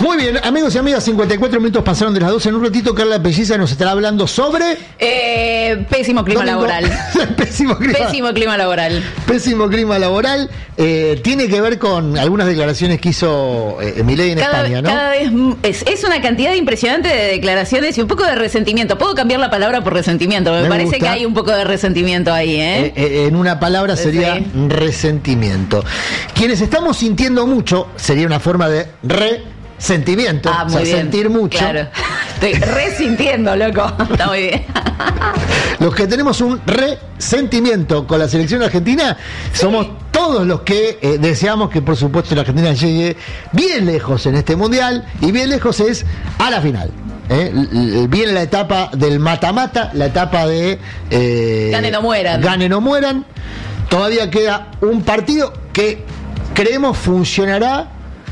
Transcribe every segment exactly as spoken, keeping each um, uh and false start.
Muy bien, amigos y amigas, cincuenta y cuatro minutos pasaron de las doce. En un ratito Carla Pelliza nos estará hablando sobre... Eh, pésimo clima Domingo. laboral. Pésimo clima. Pésimo clima laboral. Pésimo clima laboral. Eh, tiene que ver con algunas declaraciones que hizo eh, Milei en cada, España, ¿no? Cada vez es, es una cantidad impresionante de declaraciones y un poco de resentimiento. ¿Puedo cambiar la palabra por resentimiento? Me, Me parece gusta. que hay un poco de resentimiento ahí, ¿eh? Eh, eh, en una palabra sería Sí. resentimiento. Quienes estamos sintiendo mucho sería una forma de resentimiento, Ah, o muy sea, bien. sentir mucho. Claro. Estoy resintiendo, loco. Está muy bien. Los que tenemos un resentimiento con la selección argentina somos todos los que eh, deseamos que, por supuesto, la Argentina llegue bien lejos en este mundial, y bien lejos es a la final. ¿eh? L- Viene la etapa del mata-mata, la etapa de eh, Ganen o mueran. Ganen o mueran. Todavía queda un partido que creemos funcionará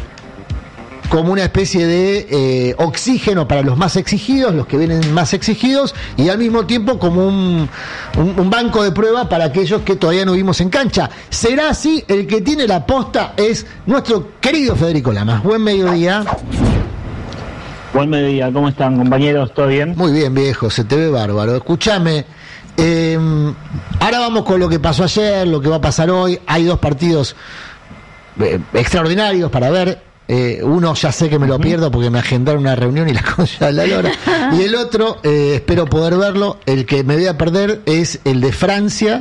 como una especie de eh, oxígeno para los más exigidos, los que vienen más exigidos, y al mismo tiempo como un, un, un banco de prueba para aquellos que todavía no vimos en cancha. Será así, el que tiene la posta es nuestro querido Federico Lamas. Buen mediodía. Buen mediodía, ¿cómo están, compañeros? ¿Todo bien? Muy bien, viejo, se te ve bárbaro. Escúchame, eh, ahora vamos con lo que pasó ayer, lo que va a pasar hoy. Hay dos partidos eh, extraordinarios para ver. Eh, uno ya sé que me lo pierdo porque me agendaron una reunión y la cosa de la lora. Y el otro, eh, espero poder verlo. El que me voy a perder es el de Francia.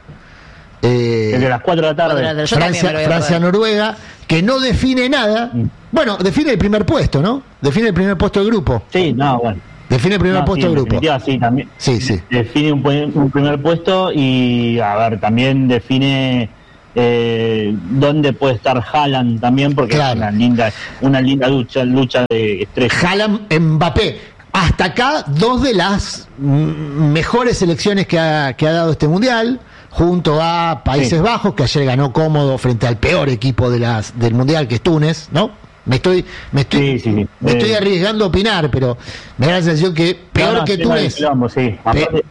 Eh, El de las cuatro de la tarde. Yo también me Francia, lo voy a Francia, perder. Noruega, que no define nada. Bueno, define el primer puesto, ¿no? Define el primer puesto del grupo. Sí, no, bueno. Define el primer No, puesto sí, del en grupo. definitiva, sí, también. Sí, sí. Define un, pu- un primer puesto y, a ver, también define eh, dónde puede estar Haaland también, porque Claro. es una linda, una linda lucha, lucha de estrellas. Haaland, Mbappé. Hasta acá, dos de las mm, mejores selecciones que ha, que ha dado este mundial, junto a Países Sí. Bajos, que ayer ganó cómodo frente al peor equipo de las del mundial, que es Túnez, ¿no? Me estoy, me estoy, Sí, sí, sí. me Eh, estoy arriesgando a opinar, pero me da la sensación que peor No, no, que tema de Túnez. quilombo, sí. Aparte,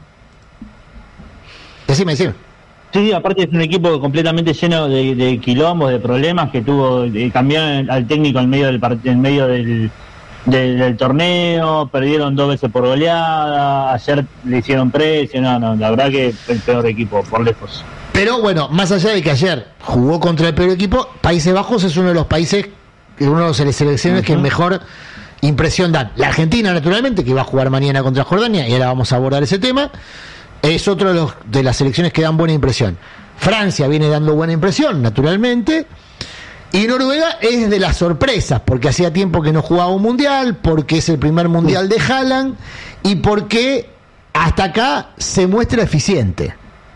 Decime, decime. sí, aparte es un equipo completamente lleno de, de quilombos, de problemas que tuvo, de cambiar al técnico en medio del part- en medio del, del, del torneo, perdieron dos veces por goleada, ayer le hicieron precio, no, no, la verdad que el peor equipo, por lejos. Pero bueno, más allá de que ayer jugó contra el peor equipo, Países Bajos es uno de los países, uno de las selecciones que Ujú. mejor impresión dan. La Argentina, naturalmente, que va a jugar mañana contra Jordania, y ahora vamos a abordar ese tema, es otro de, los, de las selecciones que dan buena impresión. Francia viene dando buena impresión, naturalmente, y Noruega es de las sorpresas, porque hacía tiempo que no jugaba un mundial, porque es el primer mundial de Haaland, y porque hasta acá se muestra eficiente.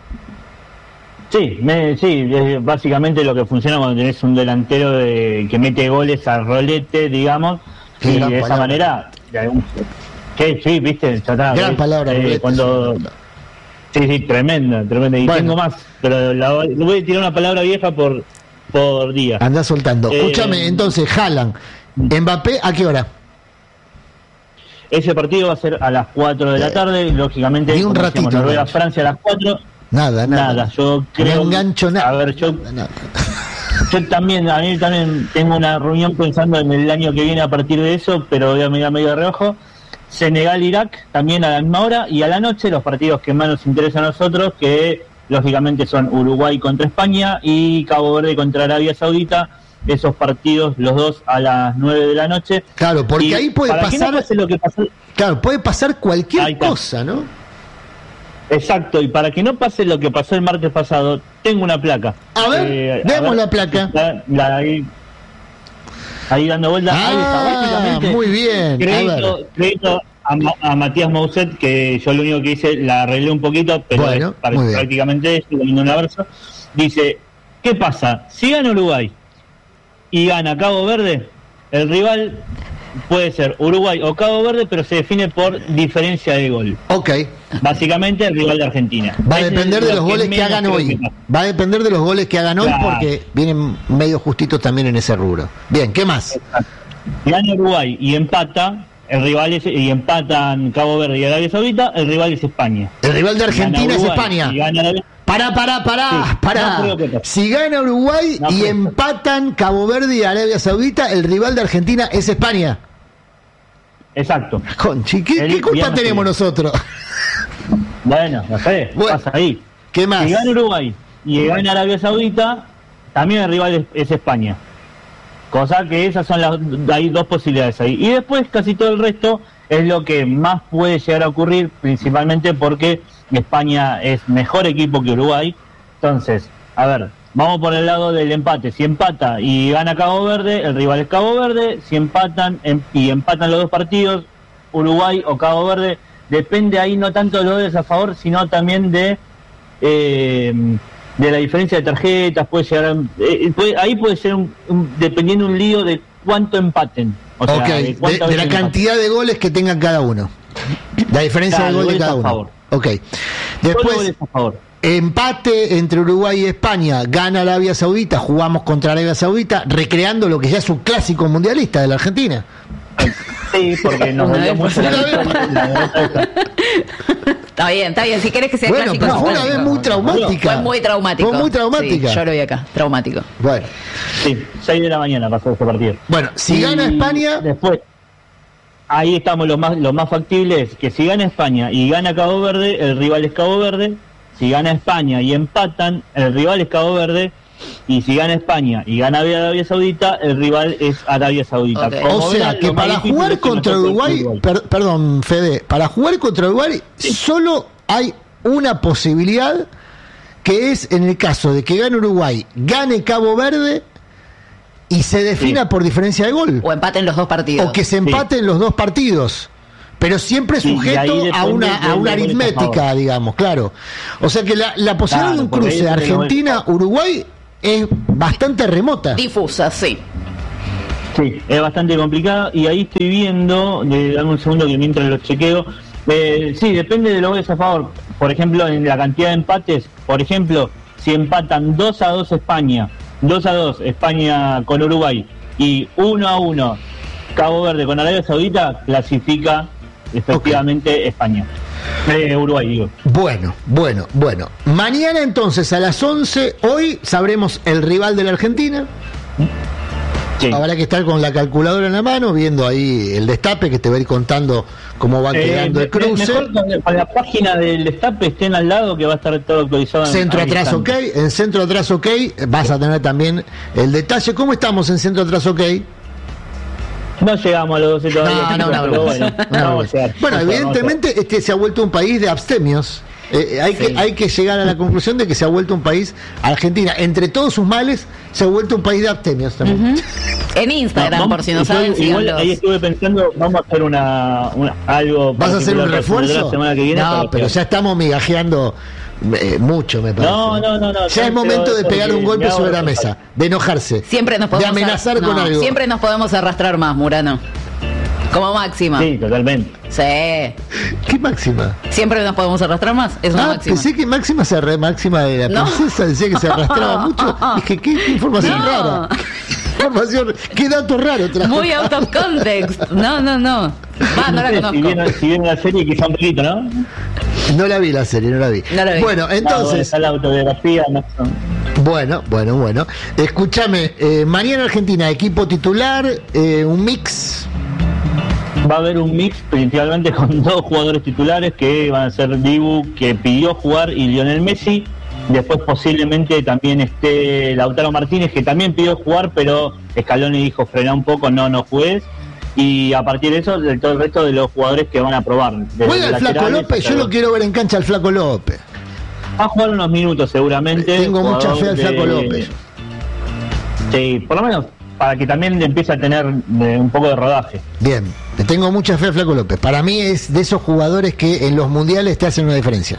Sí, me, sí, es básicamente lo que funciona cuando tenés un delantero de, que mete goles al rolete, digamos, Qué y gran de esa palabra. manera, de algún- sí, sí, viste, ya está, Gran ¿ves? palabra, Eh, rolete, cuando, sí. sí, sí, tremenda, tremenda, y Bueno. tengo más, pero la, le voy a tirar una palabra vieja por, por día. Anda soltando. Eh, Escúchame, entonces, Haaland, Mbappé, ¿a qué hora? Ese partido va a ser a las cuatro de la tarde, lógicamente, Ni un como ratito, decíamos, Noruega, Nacho. Francia a las cuatro. Nada, nada. Nada, yo No creo. engancho nada. A ver, yo Nada, nada. Yo también, a mí también tengo una reunión pensando en el año que viene a partir de eso, pero voy a mirar medio de reojo. Senegal-Irak también a la misma hora, y a la noche los partidos que más nos interesan a nosotros, que lógicamente son Uruguay contra España y Cabo Verde contra Arabia Saudita. Esos partidos, los dos a las nueve de la noche. Claro, porque Y ahí puede para que no pasar, pase lo que pasó. claro, puede pasar Ahí cualquier está. cosa, ¿no? Exacto, y para que no pase lo que pasó el martes pasado, tengo una placa. A ver, Eh, veamos ver, la placa. La, la- ahí, ahí dando vueltas. ahí está, Ah, básicamente. muy bien. A Crédito, ver. crédito a, Ma- a Matías Mouset, que yo lo único que hice, la arreglé un poquito, pero Bueno, es para- muy bien. prácticamente estoy poniendo un verso. Dice, ¿qué pasa? Si gana Uruguay y gana Cabo Verde, el rival puede ser Uruguay o Cabo Verde, pero se define por diferencia de gol. Ok. Básicamente el rival de Argentina. Va a Ese depender es de lo los goles que menos hagan creo hoy. que pasa. Va a depender de los goles que hagan hoy Claro. porque vienen medio justitos también en ese rubro. Bien, ¿qué más? Si gana Uruguay y empata, el rival es, y empatan Cabo Verde y Arabia Saudita, el rival es España. El rival de Argentina es España. Arabia... Pará, pará, pará, sí, pará. No si gana Uruguay no, y pues, empatan Cabo Verde y Arabia Saudita, el rival de Argentina es España. Exacto. Conchi, ¿qué, ¿qué culpa tenemos nosotros? Bueno, no sé, bueno, pasa ahí. ¿Qué más? Si gana Uruguay y gana Arabia Saudita, también el rival es, es España. Cosa que esas son las, hay dos posibilidades ahí. Y después casi todo el resto es lo que más puede llegar a ocurrir, principalmente porque España es mejor equipo que Uruguay. Entonces, a ver, vamos por el lado del empate. Si empata y gana Cabo Verde, el rival es Cabo Verde. Si empatan em, y empatan los dos partidos, Uruguay o Cabo Verde, depende ahí no tanto de los goles a favor, sino también de... Eh, de la diferencia de tarjetas, puede llegar a, eh, puede, ahí puede ser un, un, dependiendo un lío de cuánto empaten, o sea, okay. de, de, de la cantidad empaten. de goles que tengan cada uno, la diferencia claro, de gol de cada uno. Favor. Ok. Después empate entre Uruguay y España, gana Arabia Saudita, jugamos contra Arabia Saudita, recreando lo que ya es un clásico mundialista de la Argentina. Sí, porque nos volvió mucho la derrota. Está bien, está bien, si querés que sea bueno, clásico. Bueno, pero fue una vez muy traumática. Fue muy traumático. Fue muy traumática. Sí, yo lo vi acá, traumático. Bueno. Sí, seis de la mañana pasó ese partido. Bueno, si y gana España... Después, ahí estamos lo más, lo más factible es que si gana España y gana Cabo Verde, el rival es Cabo Verde. Si gana España y empatan, el rival es Cabo Verde. Y si gana España y gana Arabia Saudita, el rival es Arabia Saudita. Okay. O sea verán, que para jugar contra Uruguay, Uruguay. Per, perdón Fede, para jugar contra Uruguay sí. solo hay una posibilidad, que es en el caso de que gane Uruguay, gane Cabo Verde y se defina sí. por diferencia de gol. O empaten los dos partidos. O que se empaten sí. los dos partidos. Pero siempre sujeto sí, a una a una aritmética, digamos, claro. O sea que la, la posibilidad claro, de un cruce Argentina-Uruguay es bastante remota. Difusa, sí. Sí, es bastante complicado. Y ahí estoy viendo, de, dame un segundo que mientras lo chequeo. Eh, sí, depende de los goles a favor. Por ejemplo, en la cantidad de empates, por ejemplo, si empatan dos a dos España, dos a dos España con Uruguay y uno a uno Cabo Verde con Arabia Saudita, clasifica efectivamente okay. España. Eh, Uruguay, digo. Bueno, bueno, bueno. Mañana entonces a las once, hoy sabremos el rival de la Argentina. Sí. Habrá que estar con la calculadora en la mano, viendo ahí el destape, que te va a ir contando cómo va eh, quedando el cruce. Mejor con la página del destape estén al lado, que va a estar todo actualizado. Centro atrás ok, en Centro atrás ok vas a tener también el detalle. ¿Cómo estamos en Centro atrás ok? No llegamos a los doce todavía. No, no, no, bueno, no, no, no, bueno, evidentemente este se ha vuelto un país de abstemios. Eh, hay, sí. que, hay que llegar a la conclusión de que se ha vuelto un país, Argentina, entre todos sus males, se ha vuelto un país de abstemios también. Uh-huh. En Instagram, no, vamos, por si no saben. Igual, ahí estuve pensando, vamos a hacer una, una algo. ¿Vas a hacer un refuerzo? La semana que viene, no, pero ya estamos migajeando eh, mucho, me parece. No, no, no. no ya no, es momento de pegar un golpe sobre la mesa, de enojarse, siempre nos podemos de amenazar no, con algo. Siempre nos podemos arrastrar más, Murano. Como máxima. Sí, totalmente. Sí. ¿Qué máxima? Siempre nos podemos arrastrar más. Es una ah, máxima. Pensé que máxima se arre, máxima de la no. princesa, decía que se arrastraba mucho. Dije, ¿qué, qué información no. rara? Información, qué dato raro trajo. Muy out of context. No, no, no. Va, no la conozco. Si viene, si viene la serie, quizá un poquito, ¿no? No la vi la serie, no la vi. No la vi. Bueno, entonces. No, la autobiografía, no. Bueno, bueno, bueno. Escúchame, eh, mañana Argentina, equipo titular, eh, un mix. Va a haber un mix principalmente con dos jugadores titulares que van a ser Dibu, que pidió jugar, y Lionel Messi. Después posiblemente también esté Lautaro Martínez, que también pidió jugar, pero Scaloni dijo frená un poco, no, no juegues. Y a partir de eso, de todo el resto de los jugadores que van a probar. Juega el Flaco López, yo lo quiero ver en cancha al Flaco López. Va a jugar unos minutos seguramente. Tengo mucha fe al Flaco de... López. Sí, por lo menos para que también empiece a tener de, un poco de rodaje. Bien, le tengo mucha fe a Flaco López. Para mí es de esos jugadores que en los mundiales te hacen una diferencia.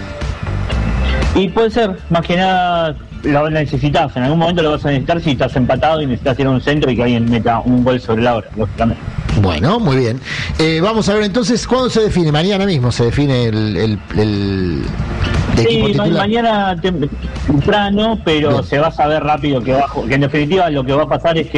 Y puede ser, más que nada lo necesitas, en algún momento lo vas a necesitar si estás empatado y necesitas ir a un centro y que alguien meta un gol sobre la hora, lógicamente. Bueno, muy bien. Eh, vamos a ver entonces, ¿cuándo se define? Mañana mismo se define el, el, el de sí, equipo titular. Mañana temprano, pero bien. Se va a saber rápido que, va, que en definitiva lo que va a pasar es que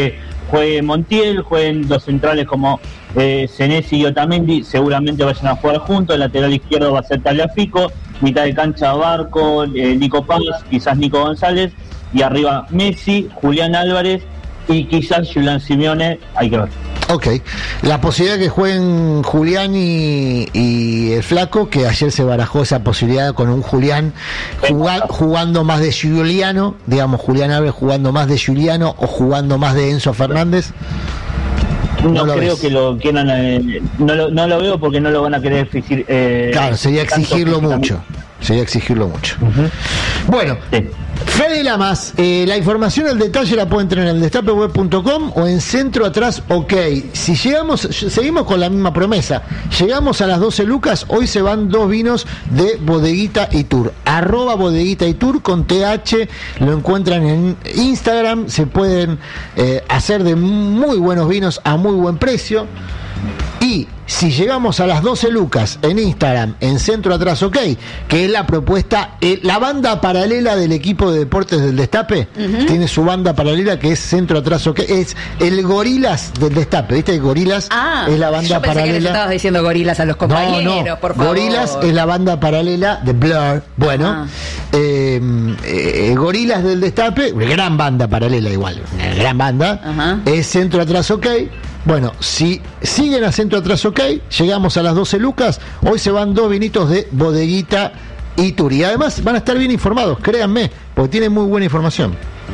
juegue Montiel, jueguen los centrales como eh, Senesi y Otamendi, seguramente vayan a jugar juntos. El lateral izquierdo va a ser Tagliafico, mitad de cancha Barco, eh, Nico Paz, quizás Nico González, y arriba Messi, Julián Álvarez y quizás Julián Simeone, hay que ver. Ok, la posibilidad de que jueguen Julián y, y el Flaco, que ayer se barajó esa posibilidad con un Julián jugá, jugando más de Giuliano, digamos Julián Álvarez jugando más de Giuliano o jugando más de Enzo Fernández. No, no creo ves. que lo quieran, eh, no, lo, no lo veo porque no lo van a querer exigir. Eh, claro, sería exigirlo mucho. Sería exigirlo mucho. Uh-huh. Bueno, sí. Fede Lamas, eh, la información al detalle la pueden tener en el destape web punto com o en Centro Atrás OK. Si llegamos, seguimos con la misma promesa. Llegamos a las doce lucas, hoy se van dos vinos de Bodeguita y Tour. Arroba Bodeguita y Tour con T H, lo encuentran en Instagram. Se pueden eh, hacer de muy buenos vinos a muy buen precio. Y si llegamos a las doce lucas en Instagram, en Centro Atrás OK, que es la propuesta, eh, la banda paralela del equipo de deportes del Destape, uh-huh. tiene su banda paralela que es Centro Atrás OK, es el Gorilas del Destape, ¿viste? El Gorilas ah, es la banda yo pensé paralela. Que le estabas diciendo Gorilas a los compañeros, no, no. por favor. Gorilas es la banda paralela de Blur. Bueno, ah. eh, eh, Gorilas del Destape, gran banda paralela igual, una gran banda, uh-huh. es Centro Atrás OK. Bueno, si siguen a Centro Atrás OK, llegamos a las doce lucas, hoy se van dos vinitos de Bodeguita y Tour. Y además van a estar bien informados, créanme, porque tienen muy buena información.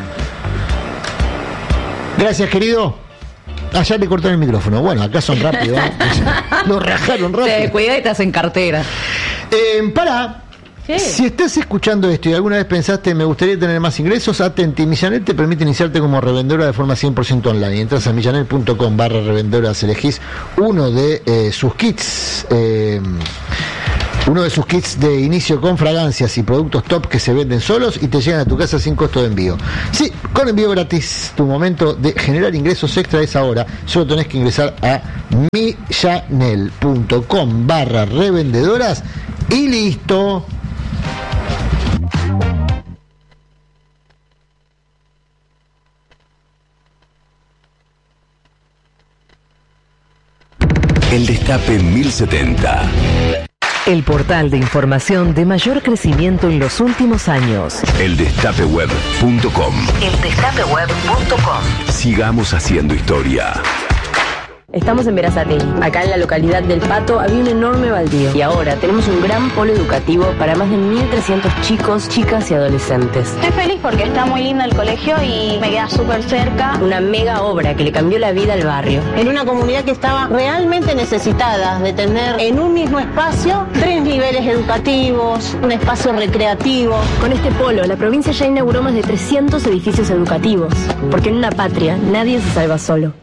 Gracias, querido. Ah, ya le cortaron el micrófono. Bueno, acá son rápidos. ¿eh? Lo rajaron rápido. Te cuida y estás en cartera. Eh, para... ¿Qué? Si estás escuchando esto y alguna vez pensaste me gustaría tener más ingresos, Atenti, Millanet te permite iniciarte como revendedora de forma cien por ciento online. Entras a millanet punto com barra revendedoras, elegís uno de eh, sus kits, eh, uno de sus kits de inicio con fragancias y productos top que se venden solos y te llegan a tu casa sin costo de envío. Sí, con envío gratis. Tu momento de generar ingresos extra es ahora. Solo tenés que ingresar a millanet punto com barra revendedoras y listo. El Destape mil setenta. El portal de información de mayor crecimiento en los últimos años. el destape web punto com. el destape web punto com. Sigamos haciendo historia. Estamos en Berazategui. Acá en la localidad del Pato había un enorme baldío. Y ahora tenemos un gran polo educativo para más de mil trescientos chicos, chicas y adolescentes. Estoy feliz porque está muy lindo el colegio y me queda súper cerca. Una mega obra que le cambió la vida al barrio. En una comunidad que estaba realmente necesitada de tener en un mismo espacio tres niveles educativos, un espacio recreativo. Con este polo, la provincia ya inauguró más de trescientos edificios educativos. Porque en una patria nadie se salva solo.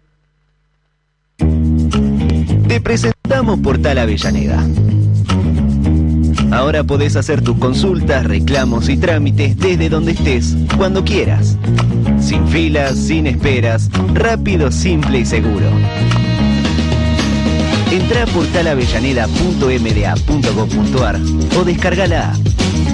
Te presentamos Portal Avellaneda. Ahora podés hacer tus consultas, reclamos y trámites desde donde estés, cuando quieras. Sin filas, sin esperas, rápido, simple y seguro. Entrá a portal avellaneda punto m d a punto gov punto a r o descarga la app.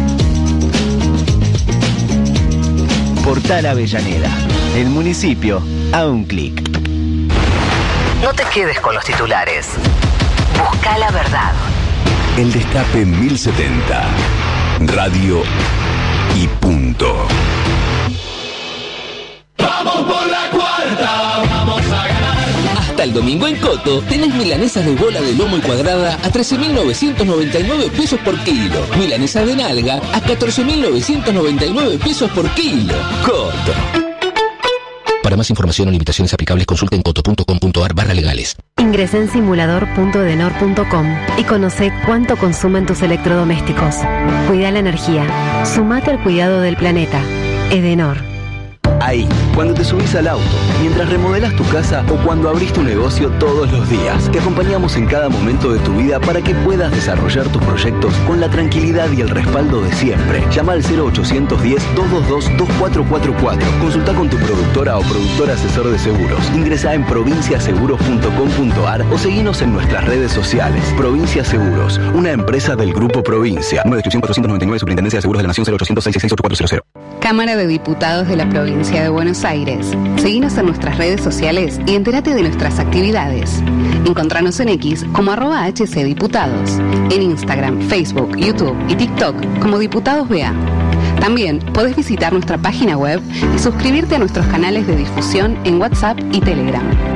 Portal Avellaneda, el municipio a un clic. No te quedes con los titulares. Busca la verdad. El Destape mil setenta. Radio y punto. Vamos por la cuarta, vamos a ganar. Hasta el domingo en Coto tenés milanesas de bola de lomo y cuadrada a trece mil novecientos noventa y nueve pesos por kilo. Milanesas de nalga a catorce mil novecientos noventa y nueve pesos por kilo. Coto. Para más información o limitaciones aplicables, consulta en coto punto com punto a r barra legales. Ingresá en simulador punto edenor punto com y conoce cuánto consumen tus electrodomésticos. Cuida la energía. Sumate al cuidado del planeta. Edenor. Ahí, cuando te subís al auto, mientras remodelás tu casa o cuando abrís tu negocio todos los días. Te acompañamos en cada momento de tu vida para que puedas desarrollar tus proyectos con la tranquilidad y el respaldo de siempre. Llama al cero ochocientos diez, doscientos veintidós, veinticuatro cuarenta y cuatro. Consulta con tu productora o productor asesor de seguros. Ingresá en provincia seguros punto com punto a r o seguinos en nuestras redes sociales. Provincia Seguros, una empresa del Grupo Provincia. Número de inscripción cuatrocientos noventa y nueve, Superintendencia de Seguros de la Nación, cero ochocientos, seiscientos sesenta y ocho, cuatrocientos. Cámara de Diputados de la Provincia de Buenos Aires. Seguinos en nuestras redes sociales y entérate de nuestras actividades. Encontranos en X como arroba hcdiputados, en Instagram, Facebook, YouTube y TikTok como Diputados B A. También podés visitar nuestra página web y suscribirte a nuestros canales de difusión en WhatsApp y Telegram.